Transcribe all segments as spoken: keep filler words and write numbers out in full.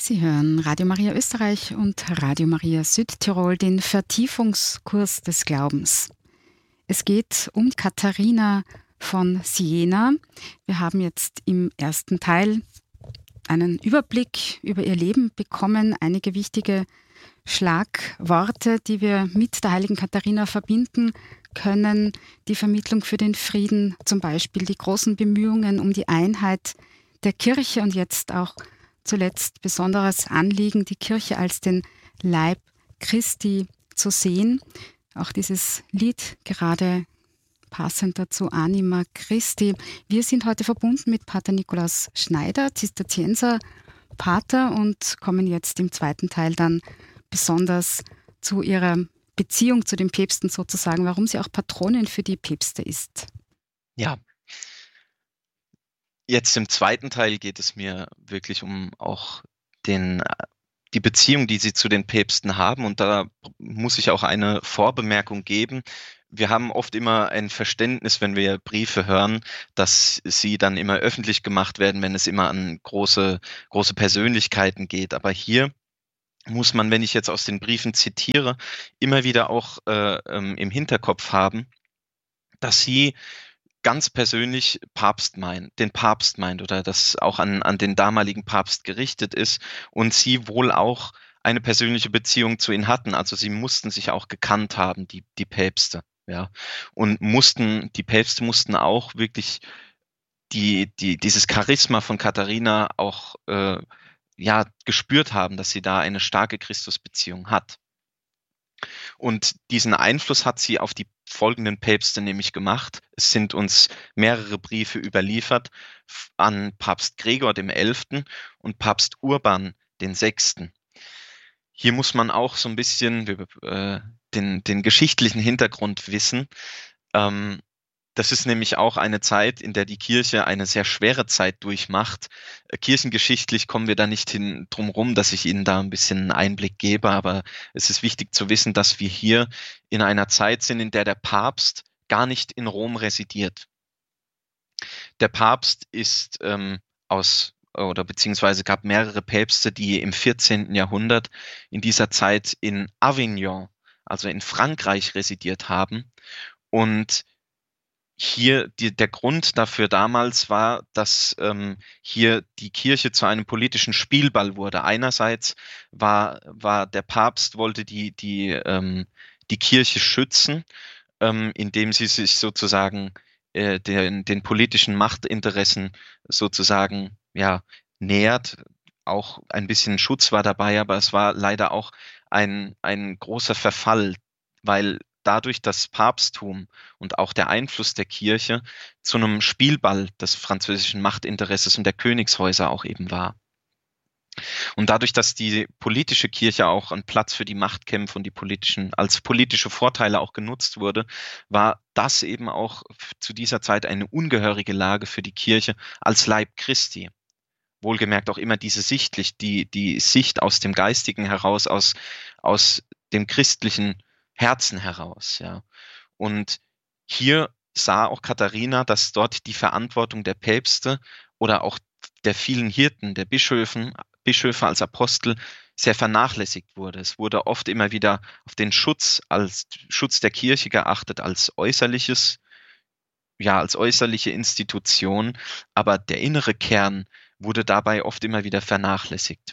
Sie hören Radio Maria Österreich und Radio Maria Südtirol, den Vertiefungskurs des Glaubens. Es geht um Katharina von Siena. Wir haben jetzt im ersten Teil einen Überblick über ihr Leben bekommen, einige wichtige Schlagworte, die wir mit der heiligen Katharina verbinden können. Die Vermittlung für den Frieden zum Beispiel, die großen Bemühungen um die Einheit der Kirche und jetzt auch zuletzt besonderes Anliegen, die Kirche als den Leib Christi zu sehen. Auch dieses Lied gerade passend dazu, Anima Christi. Wir sind heute verbunden mit Pater Nikolaus Schneider, Zisterzienser Pater, und kommen jetzt im zweiten Teil dann besonders zu ihrer Beziehung zu den Päpsten sozusagen, warum sie auch Patronin für die Päpste ist. Ja. Jetzt im zweiten Teil geht es mir wirklich um auch den, die Beziehung, die sie zu den Päpsten haben. Und da muss ich auch eine Vorbemerkung geben. Wir haben oft immer ein Verständnis, wenn wir Briefe hören, dass sie dann immer öffentlich gemacht werden, wenn es immer an große, große Persönlichkeiten geht. Aber hier muss man, wenn ich jetzt aus den Briefen zitiere, immer wieder auch äh, ähm, im Hinterkopf haben, dass sie ganz persönlich Papst meint, den Papst meint oder das auch an, an den damaligen Papst gerichtet ist und sie wohl auch eine persönliche Beziehung zu ihm hatten. Also sie mussten sich auch gekannt haben, die, die Päpste, ja. Und mussten, die Päpste mussten auch wirklich die, die, dieses Charisma von Katharina auch äh, ja, gespürt haben, dass sie da eine starke Christusbeziehung hat. Und diesen Einfluss hat sie auf die folgenden Päpste nämlich gemacht. Es sind uns mehrere Briefe überliefert an Papst Gregor dem Elften und Papst Urban den Sechsten. Hier muss man auch so ein bisschen äh, den, den geschichtlichen Hintergrund wissen. Ähm, Das ist nämlich auch eine Zeit, in der die Kirche eine sehr schwere Zeit durchmacht. Kirchengeschichtlich kommen wir da nicht hin drum rum, dass ich Ihnen da ein bisschen einen Einblick gebe, aber es ist wichtig zu wissen, dass wir hier in einer Zeit sind, in der der Papst gar nicht in Rom residiert. Der Papst ist ähm, aus oder beziehungsweise gab mehrere Päpste, die im vierzehnten Jahrhundert in dieser Zeit in Avignon, also in Frankreich, residiert haben. Und hier die, der Grund dafür damals war, dass ähm, hier die Kirche zu einem politischen Spielball wurde. Einerseits war, war der Papst wollte die, die, ähm, die Kirche schützen, ähm, indem sie sich sozusagen äh, den, den politischen Machtinteressen sozusagen ja, nähert. Auch ein bisschen Schutz war dabei, aber es war leider auch ein, ein großer Verfall, weil dadurch das Papsttum und auch der Einfluss der Kirche zu einem Spielball des französischen Machtinteresses und der Königshäuser auch eben war. Und dadurch, dass die politische Kirche auch ein Platz für die Machtkämpfe und die politischen, als politische Vorteile auch genutzt wurde, war das eben auch zu dieser Zeit eine ungehörige Lage für die Kirche als Leib Christi. Wohlgemerkt auch immer diese sichtlich, die, die Sicht aus dem Geistigen heraus, aus, aus dem christlichen Herzen heraus, ja. Und hier sah auch Katharina, dass dort die Verantwortung der Päpste oder auch der vielen Hirten, der Bischöfen, Bischöfe als Apostel sehr vernachlässigt wurde. Es wurde oft immer wieder auf den Schutz als Schutz der Kirche geachtet, als äußerliches, ja, als äußerliche Institution, aber der innere Kern wurde dabei oft immer wieder vernachlässigt.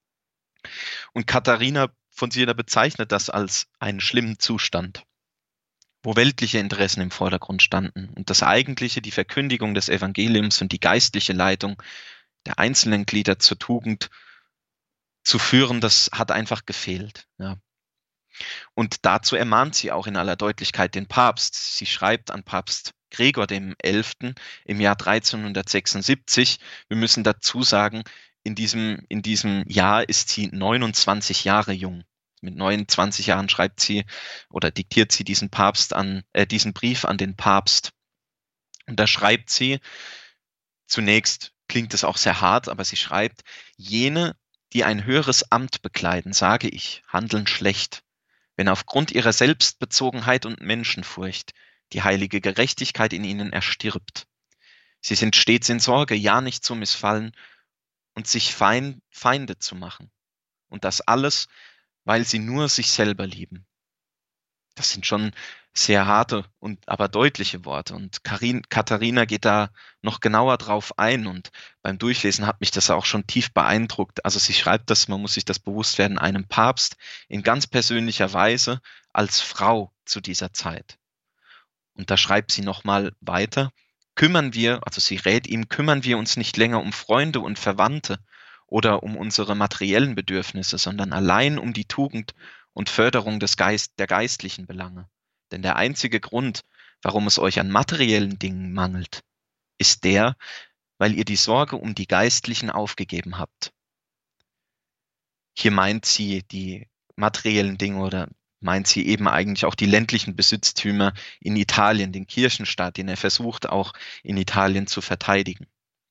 Und Katharina von Siena bezeichnet das als einen schlimmen Zustand, wo weltliche Interessen im Vordergrund standen und das Eigentliche, die Verkündigung des Evangeliums und die geistliche Leitung der einzelnen Glieder zur Tugend zu führen, das hat einfach gefehlt. Ja. Und dazu ermahnt sie auch in aller Deutlichkeit den Papst. Sie schreibt an Papst Gregor dem Elften im Jahr dreizehnhundertsechsundsiebzig, wir müssen dazu sagen, In diesem, in diesem Jahr ist sie neunundzwanzig Jahre jung. Mit neunundzwanzig Jahren schreibt sie oder diktiert sie diesen Papst an, äh, diesen Brief an den Papst. Und da schreibt sie, zunächst klingt es auch sehr hart, aber sie schreibt, jene, die ein höheres Amt bekleiden, sage ich, handeln schlecht, wenn aufgrund ihrer Selbstbezogenheit und Menschenfurcht die heilige Gerechtigkeit in ihnen erstirbt. Sie sind stets in Sorge, ja nicht zu missfallen, und sich Feind, Feinde zu machen. Und das alles, weil sie nur sich selber lieben. Das sind schon sehr harte und aber deutliche Worte. Und Karin, Katharina geht da noch genauer drauf ein. Und beim Durchlesen hat mich das auch schon tief beeindruckt. Also sie schreibt das, man muss sich das bewusst werden, einem Papst in ganz persönlicher Weise als Frau zu dieser Zeit. Und da schreibt sie nochmal weiter. Kümmern wir, also sie rät ihm, kümmern wir uns nicht länger um Freunde und Verwandte oder um unsere materiellen Bedürfnisse, sondern allein um die Tugend und Förderung des Geist, der geistlichen Belange. Denn der einzige Grund, warum es euch an materiellen Dingen mangelt, ist der, weil ihr die Sorge um die Geistlichen aufgegeben habt. Hier meint sie die materiellen Dinge oder meint sie eben eigentlich auch die ländlichen Besitztümer in Italien, den Kirchenstaat, den er versucht auch in Italien zu verteidigen.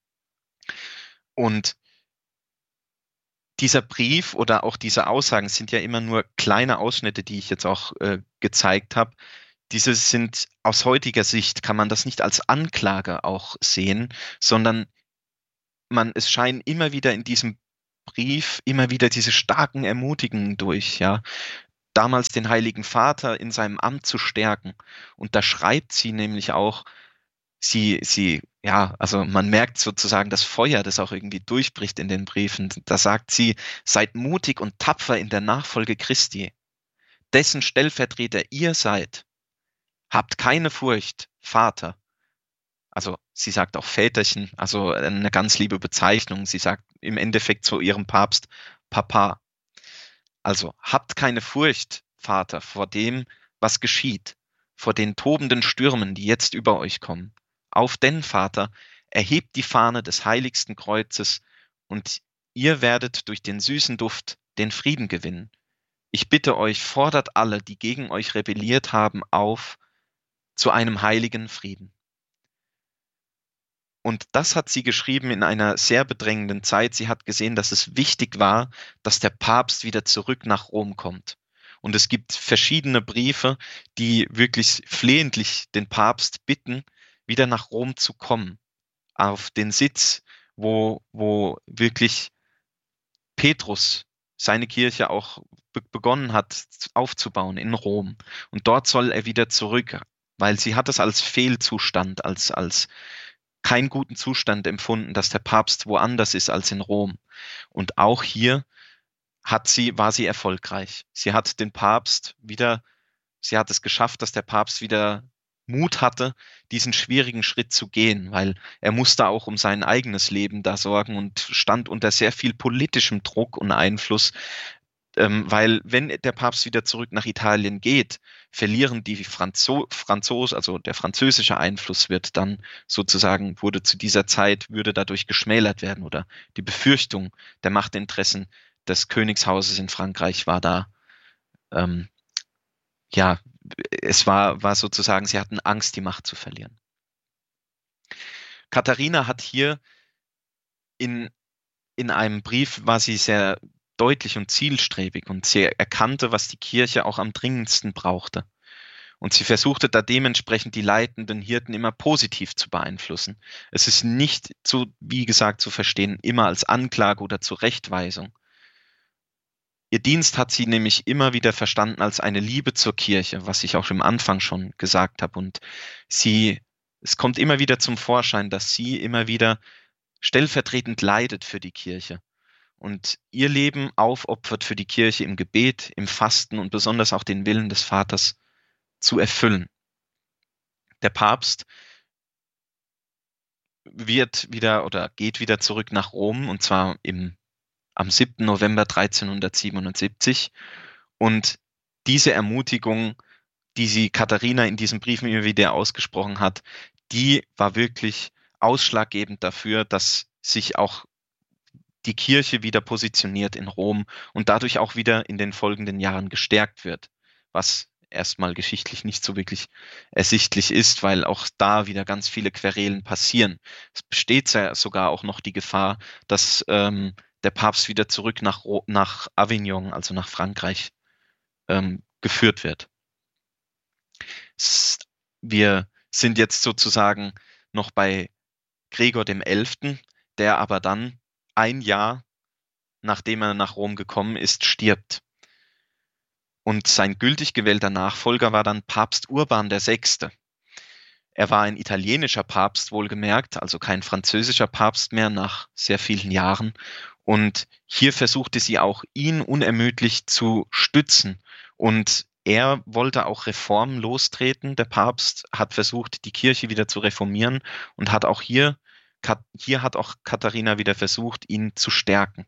Und dieser Brief oder auch diese Aussagen sind ja immer nur kleine Ausschnitte, die ich jetzt auch äh, gezeigt habe. Diese sind aus heutiger Sicht, kann man das nicht als Anklage auch sehen, sondern man, es scheinen immer wieder in diesem Brief immer wieder diese starken Ermutigungen durch, ja. Damals den Heiligen Vater in seinem Amt zu stärken. Und da schreibt sie nämlich auch, sie, sie, ja, also man merkt sozusagen das Feuer, das auch irgendwie durchbricht in den Briefen. Da sagt sie, seid mutig und tapfer in der Nachfolge Christi, dessen Stellvertreter ihr seid. Habt keine Furcht, Vater. Also sie sagt auch Väterchen, also eine ganz liebe Bezeichnung. Sie sagt im Endeffekt zu ihrem Papst Papa. Also habt keine Furcht, Vater, vor dem, was geschieht, vor den tobenden Stürmen, die jetzt über euch kommen. Auf denn, Vater, erhebt die Fahne des heiligsten Kreuzes und ihr werdet durch den süßen Duft den Frieden gewinnen. Ich bitte euch, fordert alle, die gegen euch rebelliert haben, auf zu einem heiligen Frieden. Und das hat sie geschrieben in einer sehr bedrängenden Zeit. Sie hat gesehen, dass es wichtig war, dass der Papst wieder zurück nach Rom kommt. Und es gibt verschiedene Briefe, die wirklich flehentlich den Papst bitten, wieder nach Rom zu kommen, auf den Sitz, wo, wo wirklich Petrus seine Kirche auch be- begonnen hat aufzubauen in Rom. Und dort soll er wieder zurück, weil sie hat es als Fehlzustand, als, als keinen guten Zustand empfunden, dass der Papst woanders ist als in Rom. Und auch hier hat sie, war sie erfolgreich. Sie hat den Papst wieder, sie hat es geschafft, dass der Papst wieder Mut hatte, diesen schwierigen Schritt zu gehen, weil er musste auch um sein eigenes Leben da sorgen und stand unter sehr viel politischem Druck und Einfluss, ähm, weil wenn der Papst wieder zurück nach Italien geht, verlieren die Franzo Franzosen, also der französische Einfluss wird dann sozusagen, wurde zu dieser Zeit, würde dadurch geschmälert werden oder die Befürchtung der Machtinteressen des Königshauses in Frankreich war da, ähm, ja, es war, war sozusagen, sie hatten Angst, die Macht zu verlieren. Katharina hat hier in, in einem Brief, war sie sehr deutlich und zielstrebig und sie erkannte, was die Kirche auch am dringendsten brauchte. Und sie versuchte da dementsprechend die leitenden Hirten immer positiv zu beeinflussen. Es ist nicht so, wie gesagt, zu verstehen, immer als Anklage oder Zurechtweisung. Ihr Dienst hat sie nämlich immer wieder verstanden als eine Liebe zur Kirche, was ich auch im Anfang schon gesagt habe. Und sie, es kommt immer wieder zum Vorschein, dass sie immer wieder stellvertretend leidet für die Kirche und ihr Leben aufopfert für die Kirche im Gebet, im Fasten und besonders auch den Willen des Vaters zu erfüllen. Der Papst wird wieder oder geht wieder zurück nach Rom und zwar im, am siebten November dreizehnhundertsiebenundsiebzig und diese Ermutigung, die sie Katharina in diesem Brief immer wieder ausgesprochen hat, die war wirklich ausschlaggebend dafür, dass sich auch die Kirche wieder positioniert in Rom und dadurch auch wieder in den folgenden Jahren gestärkt wird, was erstmal geschichtlich nicht so wirklich ersichtlich ist, weil auch da wieder ganz viele Querelen passieren. Es besteht ja sogar auch noch die Gefahr, dass ähm, der Papst wieder zurück nach, nach Avignon, also nach Frankreich, ähm, geführt wird. Wir sind jetzt sozusagen noch bei Gregor dem Elften, der aber dann ein Jahr nachdem er nach Rom gekommen ist, stirbt. Und sein gültig gewählter Nachfolger war dann Papst Urban der Sechste. Er war ein italienischer Papst, wohlgemerkt, also kein französischer Papst mehr nach sehr vielen Jahren. Und hier versuchte sie auch, ihn unermüdlich zu stützen. Und er wollte auch Reformen lostreten. Der Papst hat versucht, die Kirche wieder zu reformieren und hat auch hier, hier hat auch Katharina wieder versucht, ihn zu stärken.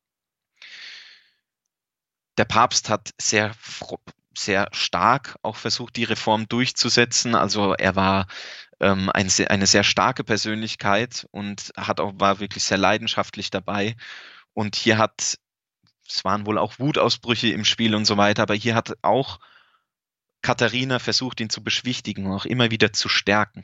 Der Papst hat sehr, sehr stark auch versucht, die Reform durchzusetzen. Also er war ähm, ein, eine sehr starke Persönlichkeit und hat auch, war wirklich sehr leidenschaftlich dabei. Und hier hat, es waren wohl auch Wutausbrüche im Spiel und so weiter, aber hier hat auch Katharina versucht, ihn zu beschwichtigen und auch immer wieder zu stärken.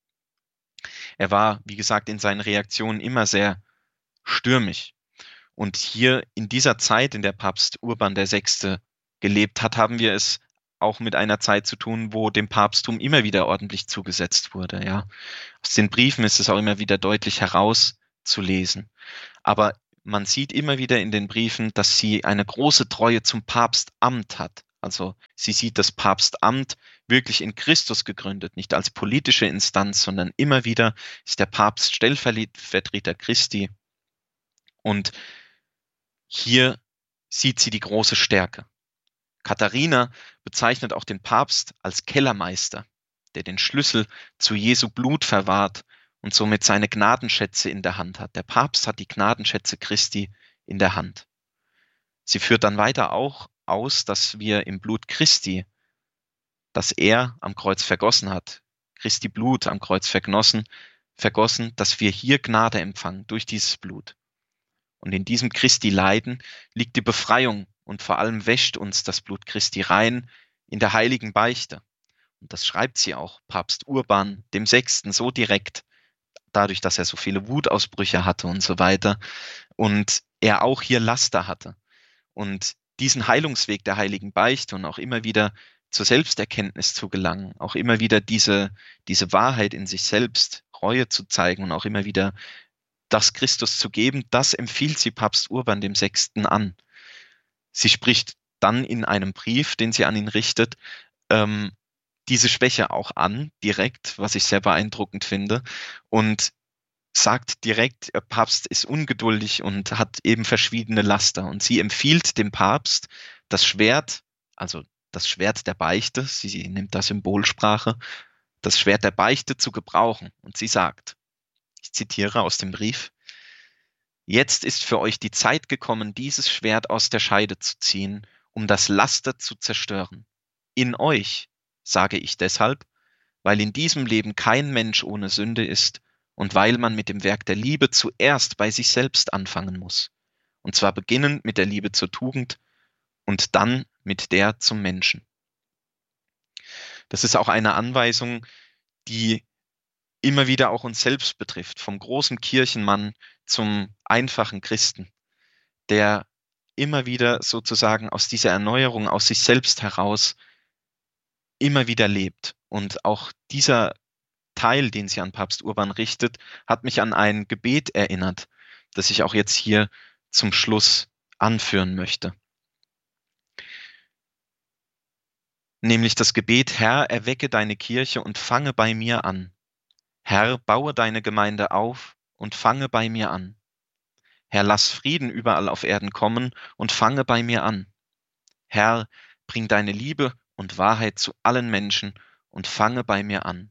Er war, wie gesagt, in seinen Reaktionen immer sehr stürmisch. Und hier in dieser Zeit, in der Papst Urban der Sechste gelebt hat, haben wir es auch mit einer Zeit zu tun, wo dem Papsttum immer wieder ordentlich zugesetzt wurde. Ja. Aus den Briefen ist es auch immer wieder deutlich herauszulesen. Aber man sieht immer wieder in den Briefen, dass sie eine große Treue zum Papstamt hat. Also sie sieht das Papstamt wirklich in Christus gegründet, nicht als politische Instanz, sondern immer wieder ist der Papst Stellvertreter Christi. Und hier sieht sie die große Stärke. Katharina bezeichnet auch den Papst als Kellermeister, der den Schlüssel zu Jesu Blut verwahrt und somit seine Gnadenschätze in der Hand hat. Der Papst hat die Gnadenschätze Christi in der Hand. Sie führt dann weiter auch aus, dass wir im Blut Christi, das er am Kreuz vergossen hat, Christi Blut am Kreuz vergossen, vergossen, dass wir hier Gnade empfangen durch dieses Blut. Und in diesem Christi Leiden liegt die Befreiung und vor allem wäscht uns das Blut Christi rein in der heiligen Beichte. Und das schreibt sie auch, Papst Urban dem Sechsten, so direkt, dadurch, dass er so viele Wutausbrüche hatte und so weiter. Und er auch hier Laster hatte. Und diesen Heilungsweg der heiligen Beichte und auch immer wieder zur Selbsterkenntnis zu gelangen, auch immer wieder diese, diese Wahrheit in sich selbst, Reue zu zeigen und auch immer wieder das Christus zu geben, das empfiehlt sie Papst Urban dem Sechsten an. Sie spricht dann in einem Brief, den sie an ihn richtet, ähm, diese Schwäche auch an, direkt, was ich sehr beeindruckend finde, und sagt direkt, der Papst ist ungeduldig und hat eben verschiedene Laster. Und sie empfiehlt dem Papst, das Schwert, also das Schwert der Beichte, sie, sie nimmt da Symbolsprache, das Schwert der Beichte zu gebrauchen. Und sie sagt, ich zitiere aus dem Brief, jetzt ist für euch die Zeit gekommen, dieses Schwert aus der Scheide zu ziehen, um das Laster zu zerstören. In euch, sage ich deshalb, weil in diesem Leben kein Mensch ohne Sünde ist und weil man mit dem Werk der Liebe zuerst bei sich selbst anfangen muss. Und zwar beginnend mit der Liebe zur Tugend und dann mit der zum Menschen. Das ist auch eine Anweisung, die immer wieder auch uns selbst betrifft, vom großen Kirchenmann zum einfachen Christen, der immer wieder sozusagen aus dieser Erneuerung, aus sich selbst heraus immer wieder lebt. Und auch dieser Teil, den sie an Papst Urban richtet, hat mich an ein Gebet erinnert, das ich auch jetzt hier zum Schluss anführen möchte. Nämlich das Gebet, Herr, erwecke deine Kirche und fange bei mir an. Herr, baue deine Gemeinde auf und fange bei mir an. Herr, lass Frieden überall auf Erden kommen und fange bei mir an. Herr, bring deine Liebe und Wahrheit zu allen Menschen und fange bei mir an.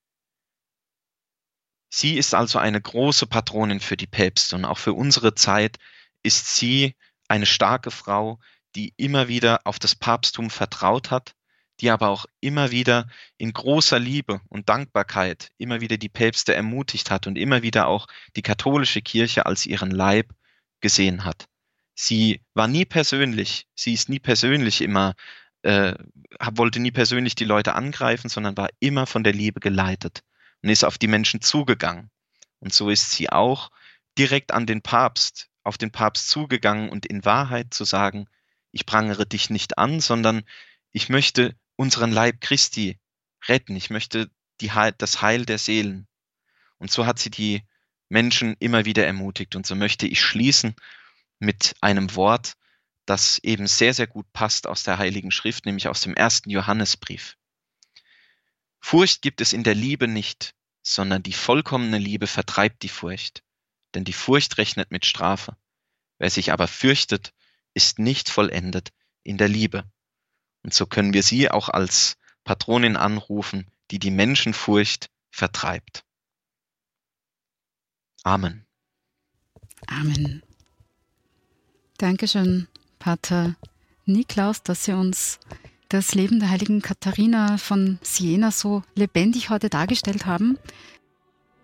Sie ist also eine große Patronin für die Päpste und auch für unsere Zeit ist sie eine starke Frau, die immer wieder auf das Papsttum vertraut hat, die aber auch immer wieder in großer Liebe und Dankbarkeit immer wieder die Päpste ermutigt hat und immer wieder auch die katholische Kirche als ihren Leib gesehen hat. Sie war nie persönlich, sie ist nie persönlich immer, äh, wollte nie persönlich die Leute angreifen, sondern war immer von der Liebe geleitet und ist auf die Menschen zugegangen. Und so ist sie auch direkt an den Papst, auf den Papst zugegangen und in Wahrheit zu sagen, ich prangere dich nicht an, sondern ich möchte unseren Leib Christi retten. Ich möchte die Heil, das Heil der Seelen. Und so hat sie die Menschen immer wieder ermutigt. Und so möchte ich schließen mit einem Wort, das eben sehr, sehr gut passt aus der Heiligen Schrift, nämlich aus dem ersten Johannesbrief. Furcht gibt es in der Liebe nicht, sondern die vollkommene Liebe vertreibt die Furcht, denn die Furcht rechnet mit Strafe. Wer sich aber fürchtet, ist nicht vollendet in der Liebe. Und so können wir sie auch als Patronin anrufen, die die Menschenfurcht vertreibt. Amen. Amen. Dankeschön, Pater Niklaus, dass Sie uns das Leben der heiligen Katharina von Siena so lebendig heute dargestellt haben.